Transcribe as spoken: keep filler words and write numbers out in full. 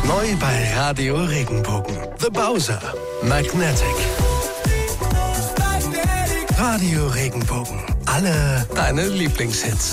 Neu bei Radio Regenbogen. The Bowser. Magnetic. Radio Regenbogen. Alle deine Lieblingshits.